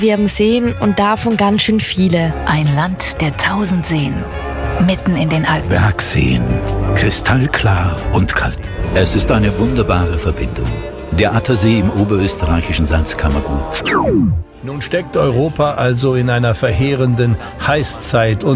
Wir haben Seen und davon ganz schön viele. Ein Land der 1000 Seen, mitten in den Alpen. Bergseen, kristallklar und kalt. Es ist eine wunderbare Verbindung. Der Attersee im oberösterreichischen Salzkammergut. Nun steckt Europa also in einer verheerenden Heißzeit.